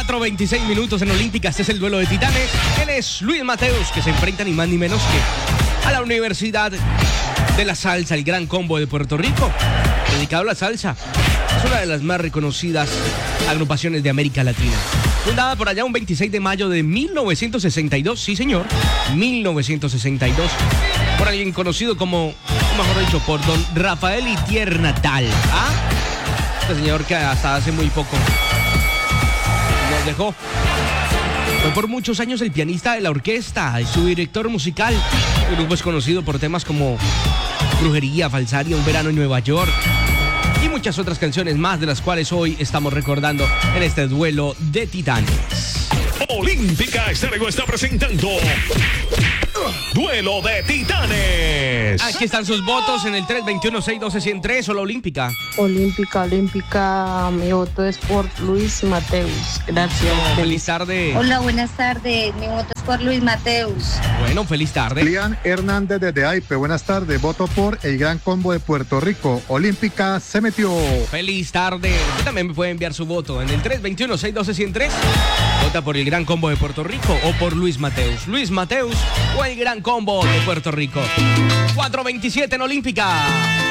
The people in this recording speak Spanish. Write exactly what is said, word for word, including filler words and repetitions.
cuatro veintiséis minutos en Olímpica. Este es el duelo de titanes. Él es Luis Mateus, que se enfrenta ni más ni menos que a la Universidad de la Salsa, el Gran Combo de Puerto Rico. Dedicado a la salsa, es una de las más reconocidas agrupaciones de América Latina. Fundada por allá un veintiséis de mayo de mil novecientos sesenta y dos, sí señor, mil novecientos sesenta y dos, por alguien conocido como, mejor dicho, por don Rafael Itier Natal. ¿Ah? Este señor que hasta hace muy poco nos dejó. Fue por muchos años el pianista de la orquesta y su director musical. El grupo es conocido por temas como Brujería, Falsaria, Un verano en Nueva York y muchas otras canciones más, de las cuales hoy estamos recordando en este duelo de titanes. Olímpica Estéreo está presentando Duelo de Titanes. Aquí están sus votos en el tres veintiuno, seis doce, ciento tres o la Olímpica. Olímpica, Olímpica, mi voto es por Luis Mateus. Gracias. No, feliz tarde. Hola, buenas tardes. Mi voto es por Luis Mateus. Bueno, feliz tarde. Lian Hernández desde Aipe, buenas tardes. Voto por el Gran Combo de Puerto Rico. Olímpica se metió. Feliz tarde. Usted también me puede enviar su voto en el tres veintiuno, seis doce, ciento tres. Vota por el Gran Combo de Puerto Rico o por Luis Mateus. Luis Mateus o el Gran Combo de Puerto Rico. cuatro veintisiete en Olímpica.